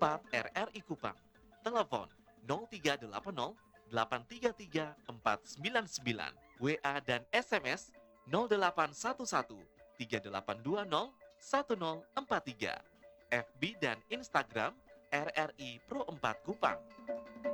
4 RRI Kupang. Telepon 0380 833 499, WA dan SMS 0811 3820 1043, FB dan Instagram RRI Pro 4 Kupang.